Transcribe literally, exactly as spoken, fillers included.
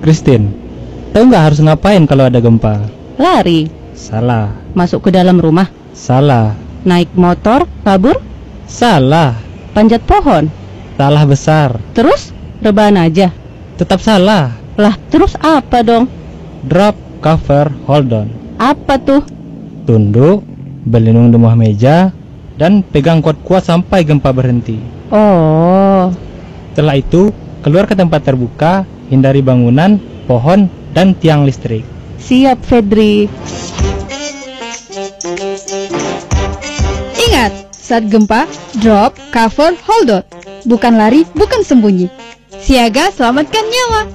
Christine, tahu nggak harus ngapain kalau ada gempa? Lari. Salah. Masuk ke dalam rumah. Salah. Naik motor, kabur. Salah. Panjat pohon. Salah besar. Terus rebahan aja. Tetap salah. Lah terus apa dong? Drop, cover, hold on. Apa tuh? Tunduk, berlindung di bawah meja, dan pegang kuat-kuat sampai gempa berhenti. Oh. Setelah itu, keluar ke tempat terbuka, hindari bangunan, pohon, dan tiang listrik. Siap, Fedri. Ingat, saat gempa, drop, cover, hold on. Bukan lari, bukan sembunyi. Siaga, selamatkan nyawa.